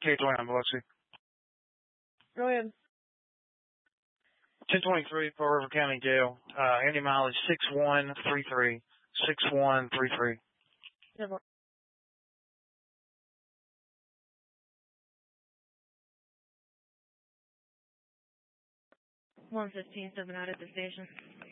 K29 Biloxi. Go ahead. 1023 Pearl River County Jail. Any mileage 6133. 6133. Yeah, 115, 7 out at the station.